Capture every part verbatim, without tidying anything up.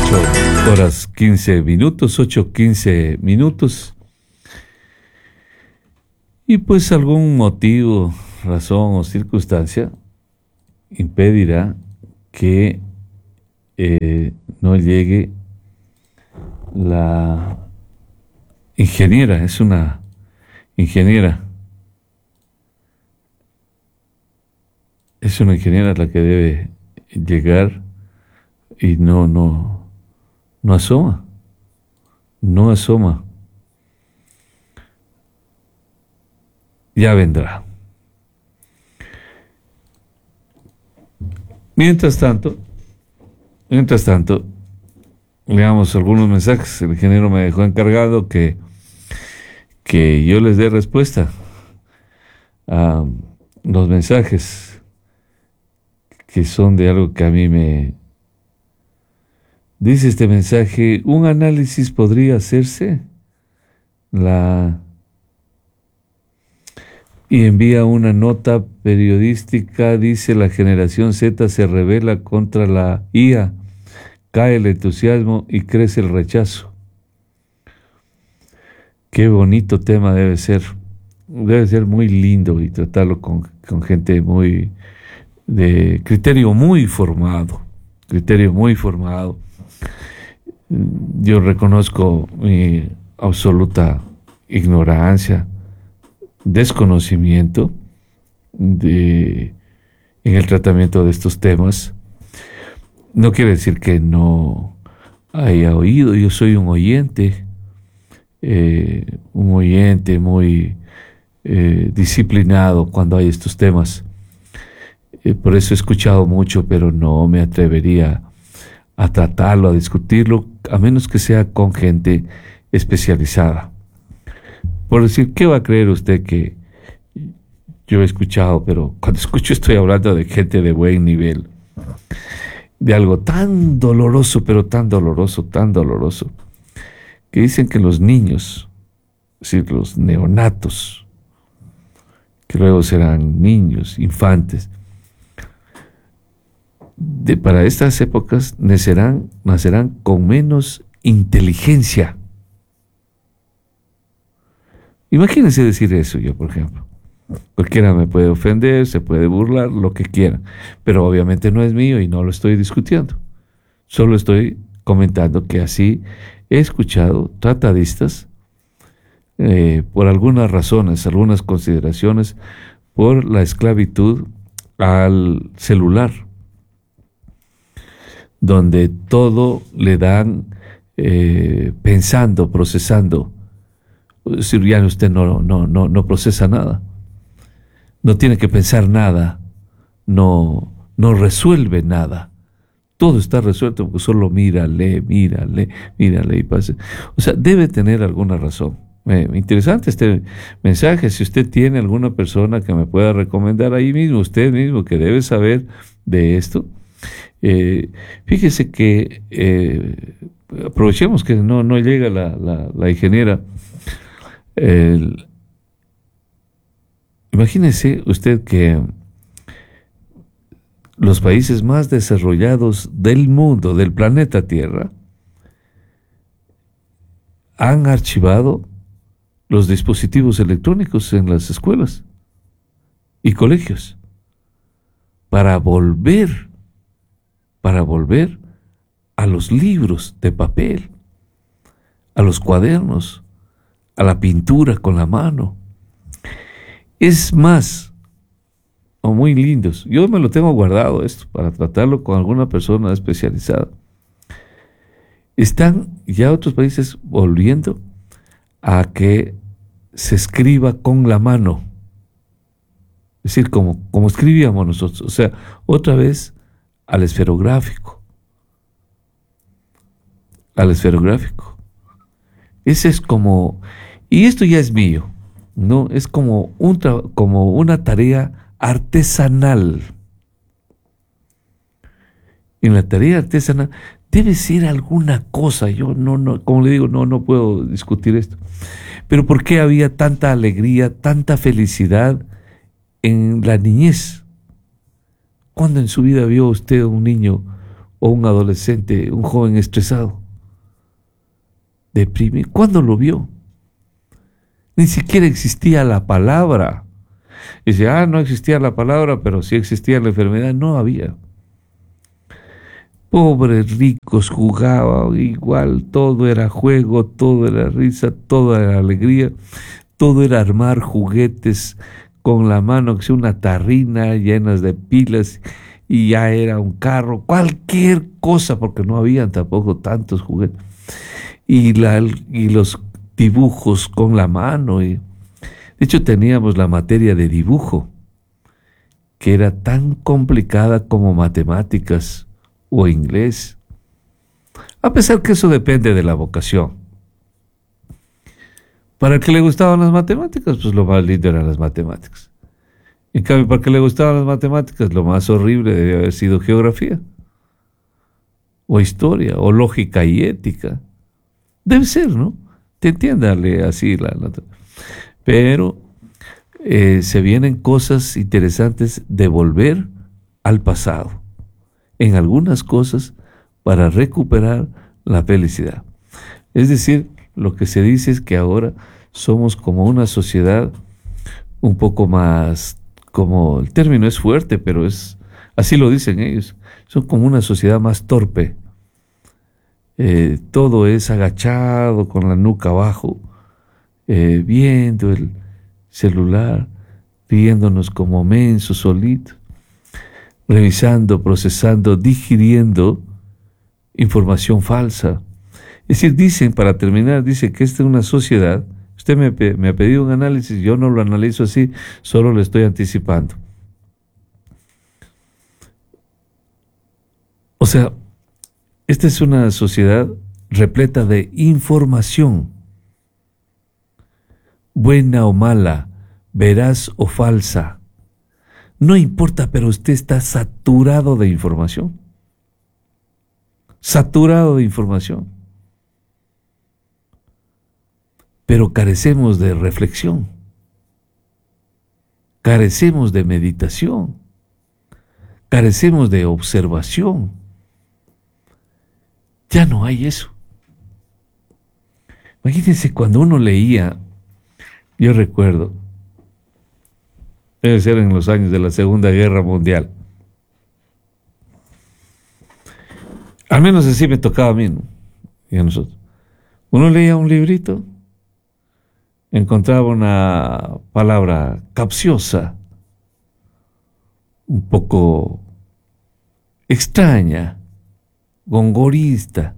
ocho horas quince minutos, ocho quince minutos. Y pues algún motivo, razón o circunstancia impedirá que eh, no llegue la ingeniera, es una ingeniera, es una ingeniera la que debe llegar y no, no, no asoma, no asoma. Ya vendrá. Mientras tanto, mientras tanto, leamos algunos mensajes. El ingeniero me dejó encargado que, que yo les dé respuesta a los mensajes que son de algo que a mí me... Dice este mensaje: un análisis podría hacerse, la... y envía una nota periodística, dice: la generación Z se rebela contra la I A, cae el entusiasmo y crece el rechazo. Qué bonito tema debe ser, debe ser muy lindo y tratarlo con, con gente muy, de criterio muy formado, criterio muy formado. Yo reconozco mi absoluta ignorancia, desconocimiento de, en el tratamiento de estos temas. No quiere decir que no haya oído. Yo soy un oyente, eh, un oyente muy eh, disciplinado cuando hay estos temas. Eh, por eso he escuchado mucho, pero no me atrevería a tratarlo, a discutirlo, a menos que sea con gente especializada. Por decir, ¿qué va a creer usted que yo he escuchado? Pero cuando escucho estoy hablando de gente de buen nivel, de algo tan doloroso, pero tan doloroso, tan doloroso, que dicen que los niños, es decir, los neonatos, que luego serán niños, infantes, de para estas épocas nacerán, nacerán con menos inteligencia. Imagínense decir eso yo, por ejemplo. Cualquiera me puede ofender, se puede burlar, lo que quiera, pero obviamente no es mío y no lo estoy discutiendo. Solo estoy comentando que así he escuchado tratadistas, eh, por algunas razones, algunas consideraciones, por la esclavitud al celular, donde todo le dan eh, pensando, procesando. Es decir, ya usted no, no, no, no procesa nada. No tiene que pensar nada, no, no resuelve nada. Todo está resuelto porque solo mira, lee, mira, lee, mira, lee y pasa. O sea, debe tener alguna razón. Eh, interesante este mensaje. Si usted tiene alguna persona que me pueda recomendar ahí mismo, usted mismo que debe saber de esto, eh, fíjese que eh, aprovechemos que no, no llega la, la, la ingeniera. El, Imagínese usted que los países más desarrollados del mundo, del planeta Tierra, han archivado los dispositivos electrónicos en las escuelas y colegios para volver, para volver a los libros de papel, a los cuadernos, a la pintura con la mano. Es más, o muy lindos. Yo me lo tengo guardado esto para tratarlo con alguna persona especializada. Están ya otros países volviendo a que se escriba con la mano. Es decir, como, como escribíamos nosotros. O sea, otra vez al esferográfico. Al esferográfico. Ese es como... Y esto ya es mío. No, es como, un tra- como una tarea artesanal. En la tarea artesanal debe ser alguna cosa. Yo no, no, como le digo, no, no puedo discutir esto. Pero ¿por qué había tanta alegría, tanta felicidad en la niñez? ¿Cuándo en su vida vio usted un niño o un adolescente, un joven estresado, deprimido? ¿Cuándo lo vio? Ni siquiera existía la palabra. Dice, ah, no existía la palabra, pero sí existía la enfermedad. No había. Pobres ricos jugaban igual, todo era juego, todo era risa, todo era alegría, todo era armar juguetes con la mano, que sea una tarrina llenas de pilas y ya era un carro, cualquier cosa, porque no habían tampoco tantos juguetes. Y, la, y los dibujos con la mano. Y, de hecho, teníamos la materia de dibujo, que era tan complicada como matemáticas o inglés, a pesar que eso depende de la vocación. Para el que le gustaban las matemáticas, pues lo más lindo eran las matemáticas. En cambio, para el que le gustaban las matemáticas, lo más horrible debía haber sido geografía, o historia, o lógica y ética. Debe ser, ¿no? Te entiéndale así la nota. Pero eh, se vienen cosas interesantes de volver al pasado en algunas cosas para recuperar la felicidad. Es decir, lo que se dice es que ahora somos como una sociedad un poco más, como el término es fuerte, pero es así lo dicen ellos, son como una sociedad más torpe. Eh, todo es agachado, con la nuca abajo, eh, viendo el celular, viéndonos como mensos solitos, revisando, procesando, digiriendo información falsa. Es decir, dicen, para terminar, dice que esta es una sociedad, usted me, me ha pedido un análisis, yo no lo analizo así, solo le estoy anticipando. O sea, esta es una sociedad repleta de información, buena o mala, veraz o falsa. No importa, pero usted está saturado de información. Saturado de información. Pero carecemos de reflexión. Carecemos de meditación. Carecemos de observación. Ya no hay eso. Imagínense cuando uno leía, yo recuerdo, debe ser en los años de la Segunda Guerra Mundial. Al menos así me tocaba a mí, ¿no? Y a nosotros. Uno leía un librito, encontraba una palabra capciosa, un poco extraña, gongorista,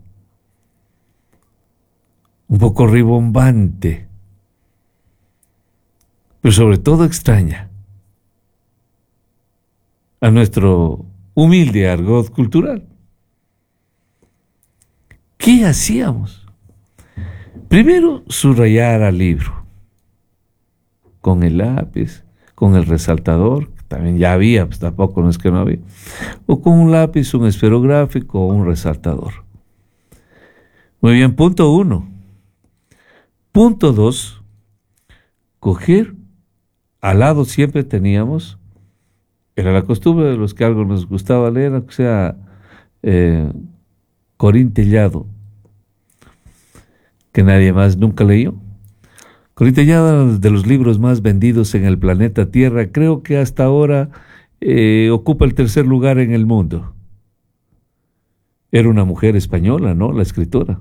un poco ribombante, pero sobre todo extraña a nuestro humilde argot cultural. ¿Qué hacíamos? Primero, subrayar al libro con el lápiz, con el resaltador, que también ya había, pues tampoco no es que no había, o con un lápiz, un esferográfico o un resaltador. Muy bien, punto uno. Punto dos, coger, al lado siempre teníamos, era la costumbre de los que algo nos gustaba leer, aunque sea eh, Corín Tellado, que nadie más nunca leyó. Corín Tellado, de los libros más vendidos en el planeta Tierra, creo que hasta ahora eh, ocupa el tercer lugar en el mundo. Era una mujer española, ¿no? La escritora.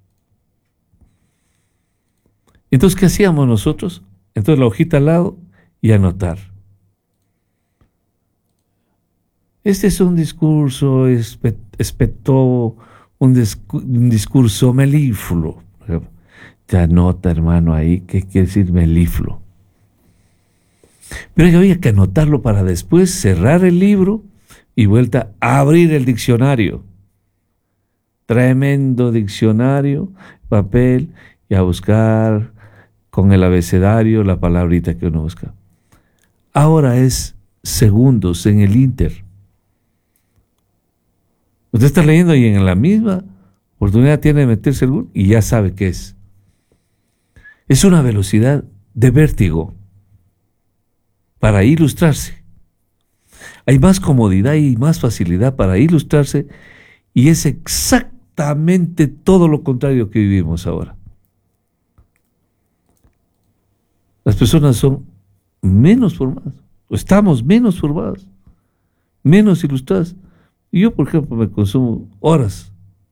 Entonces, ¿qué hacíamos nosotros? Entonces, la hojita al lado y anotar. Este es un discurso espeto, un, discu un discurso melífluo. Te anota, hermano, ahí, ¿qué quiere decir melífluo? Pero había que anotarlo para después cerrar el libro y vuelta a abrir el diccionario. Tremendo diccionario, papel, y a buscar con el abecedario la palabrita que uno busca. Ahora es segundos en el Inter. Usted está leyendo y en la misma oportunidad tiene de meterse el Google y ya sabe qué es. Es una velocidad de vértigo para ilustrarse. Hay más comodidad y más facilidad para ilustrarse Y es exactamente todo lo contrario que vivimos ahora. Las personas son menos formadas, o estamos menos formadas, menos ilustradas. Y yo, por ejemplo, me consumo horas